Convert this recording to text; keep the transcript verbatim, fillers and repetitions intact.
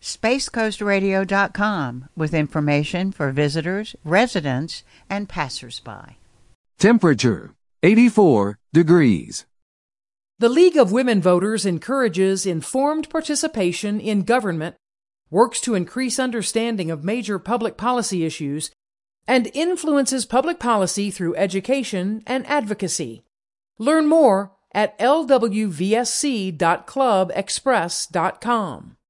space coast radio dot com with information for visitors, residents, and passersby. Temperature, eighty-four degrees. The League of Women Voters encourages informed participation in government, works to increase understanding of major public policy issues, and influences public policy through education and advocacy. Learn more at l w v s c dot club express dot com.